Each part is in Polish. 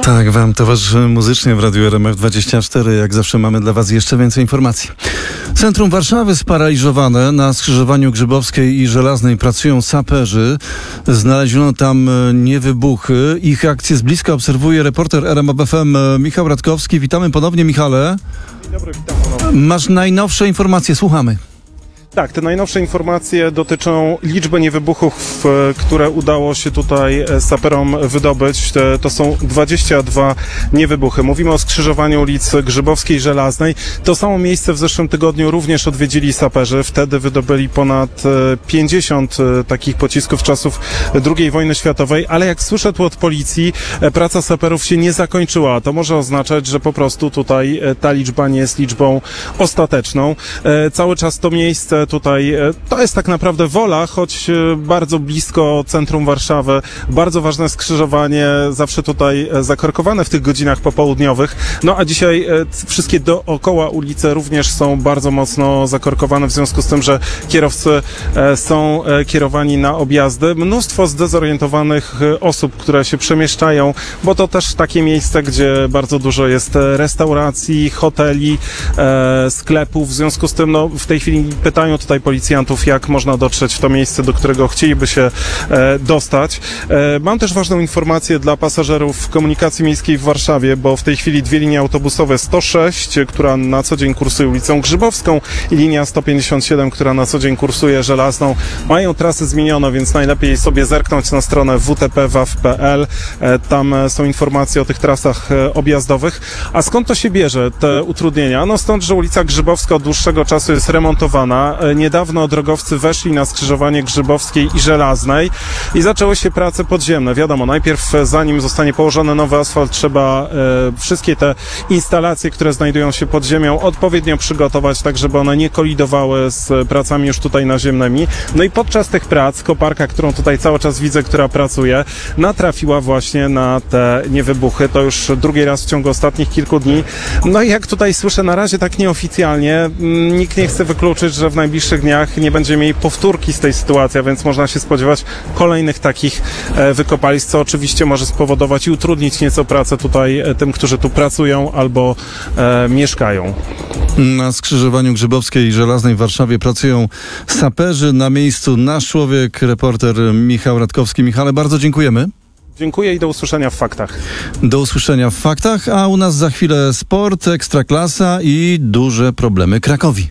Tak, wam towarzyszy muzycznie w Radiu RMF24. Jak zawsze mamy dla was jeszcze więcej informacji. Centrum Warszawy sparaliżowane. Na skrzyżowaniu Grzybowskiej i Żelaznej pracują saperzy. Znaleziono tam niewybuchy. Ich akcję z bliska obserwuje reporter RMF FM Michał Radkowski. Witamy ponownie, Michale. Dzień dobry, witam ponownie. Masz najnowsze informacje, słuchamy. Tak, te najnowsze informacje dotyczą liczby niewybuchów, które udało się tutaj saperom wydobyć. To są 22 niewybuchy. Mówimy o skrzyżowaniu ulic Grzybowskiej i Żelaznej. To samo miejsce w zeszłym tygodniu również odwiedzili saperzy. Wtedy wydobyli ponad 50 takich pocisków czasów II wojny światowej, ale jak słyszę tu od policji, praca saperów się nie zakończyła. To może oznaczać, że po prostu tutaj ta liczba nie jest liczbą ostateczną. Cały czas to miejsce tutaj, to jest tak naprawdę Wola, choć bardzo blisko centrum Warszawy, bardzo ważne skrzyżowanie, zawsze tutaj zakorkowane w tych godzinach popołudniowych. No a dzisiaj wszystkie dookoła ulice również są bardzo mocno zakorkowane, w związku z tym, że kierowcy są kierowani na objazdy. Mnóstwo zdezorientowanych osób, które się przemieszczają, bo to też takie miejsce, gdzie bardzo dużo jest restauracji, hoteli, sklepów, w związku z tym, no w tej chwili pytają tutaj policjantów, jak można dotrzeć w to miejsce, do którego chcieliby się dostać. Mam też ważną informację dla pasażerów komunikacji miejskiej w Warszawie, bo w tej chwili dwie linie autobusowe 106, która na co dzień kursuje ulicą Grzybowską, i linia 157, która na co dzień kursuje Żelazną, mają trasy zmienione, więc najlepiej sobie zerknąć na stronę wtp.waw.pl. Tam są informacje o tych trasach objazdowych. A skąd to się bierze, te utrudnienia? No stąd, że ulica Grzybowska od dłuższego czasu jest remontowana. Niedawno drogowcy weszli na skrzyżowanie Grzybowskiej i Żelaznej i zaczęły się prace podziemne. Wiadomo, najpierw zanim zostanie położony nowy asfalt, trzeba wszystkie te instalacje, które znajdują się pod ziemią, odpowiednio przygotować, tak żeby one nie kolidowały z pracami już tutaj naziemnymi. No i podczas tych prac koparka, którą tutaj cały czas widzę, która pracuje, natrafiła właśnie na te niewybuchy. To już drugi raz w ciągu ostatnich kilku dni. No i jak tutaj słyszę, na razie tak nieoficjalnie, nikt nie chce wykluczyć, że w najbliższych dniach nie będziemy mieli powtórki z tej sytuacji, a więc można się spodziewać kolejnych takich wykopalisk, co oczywiście może spowodować i utrudnić nieco pracę tutaj tym, którzy tu pracują albo mieszkają. Na skrzyżowaniu Grzybowskiej i Żelaznej w Warszawie pracują saperzy. Na miejscu nasz człowiek, reporter Michał Radkowski. Michale, bardzo dziękujemy. Dziękuję i do usłyszenia w faktach. Do usłyszenia w faktach, a u nas za chwilę sport, ekstraklasa i duże problemy Krakowi.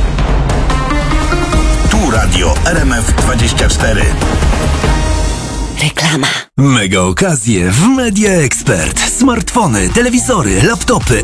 Tu Radio RMF24. Reklama. Mega okazje w Media Expert. Smartfony, telewizory, laptopy,